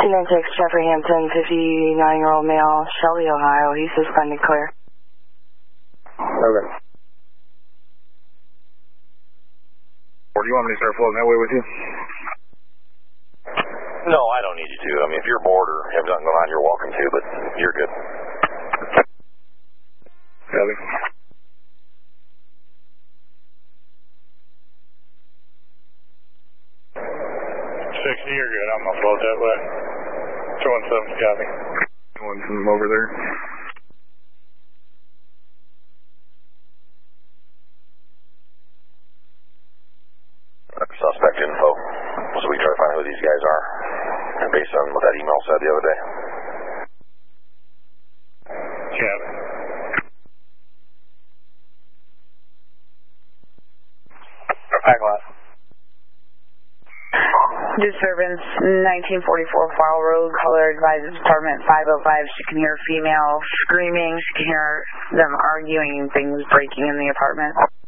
296 Jeffrey Hampton, 59-year-old male, Shelby, Ohio. He's suspended clear. Okay. Or do you want me to start floating that way with you? No, I don't need you to. I mean, if you're bored or have nothing going on, you're welcome to, but you're good. Copy. You're good. I'm gonna float that way. 217, copy. One from over there. Suspect info. So we try to find who these guys are. And based on what that email said the other day. Copy. Back lot. Disturbance 1944 Fall Road, caller advises apartment 505. She can hear female screaming. She can hear them arguing, things breaking in the apartment.